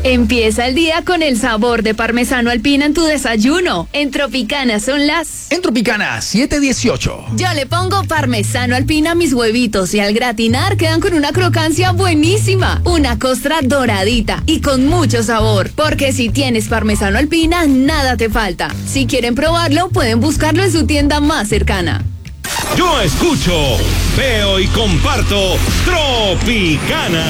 Empieza el día con el sabor de parmesano alpina en tu desayuno. En Tropicana son las... En Tropicana, 7:18. Yo le pongo parmesano alpina a mis huevitos y al gratinar quedan con una crocancia buenísima. Una costra doradita y con mucho sabor. Porque si tienes parmesano alpina, nada te falta. Si quieren probarlo, pueden buscarlo en su tienda más cercana. Yo escucho, veo y comparto Tropicana.